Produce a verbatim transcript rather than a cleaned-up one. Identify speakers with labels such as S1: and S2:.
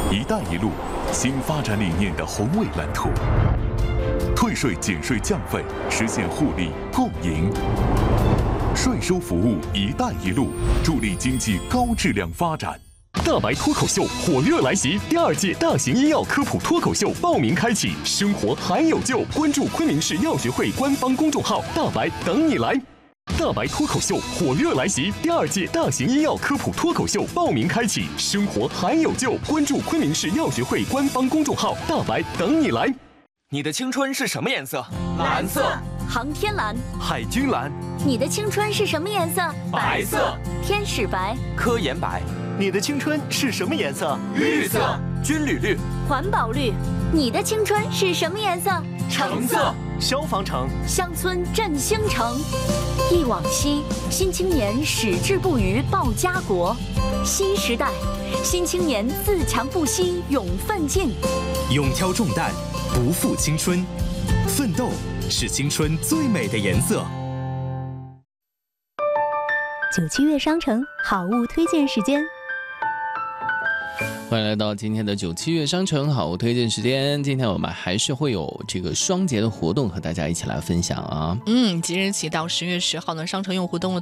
S1: 一带一路”新发展理念的宏伟蓝图。退税减税降费，实现互利共赢。税收服务“一带一路”，助力经济高质量发展。
S2: 大白脱口秀火热来袭，第二届大型医药科普脱口秀报名开启，生活还有救！关注昆明市药学会官方公众号“大白”，等你来。大白脱口秀火热来袭，第二届大型医药科普脱口秀报名开启，生活还有救！关注昆明市药学会官方公众号“大白”，等你来。
S3: 你的青春是什么颜色？
S4: 蓝色。
S5: 航天蓝。
S3: 海军蓝。
S5: 你的青春是什么颜色？
S4: 白色。
S5: 天使白。
S3: 科研白。
S6: 你的青春是什么颜色？
S4: 绿色。
S3: 军旅绿。
S5: 环保绿。你的青春是什么颜色？
S4: 橙色。
S6: 消防橙。
S5: 乡村振兴城。忆往昔，新青年矢志不渝报家国。新时代，新青年自强不息勇奋进。
S7: 勇挑重担，不负青春。奋斗是青春最美的颜色。
S8: 九七月商城好物推荐时间。
S9: 欢迎来到今天的九七月商城好物推荐时间。今天我们还是会有这个双节的活动和大家一起来分享啊。
S10: 嗯，即日起到十月十号呢，商城用户登录